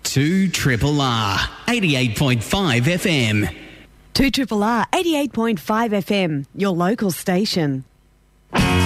2 Triple R 88.5 FM. 2 Triple R 88.5 FM, your local station.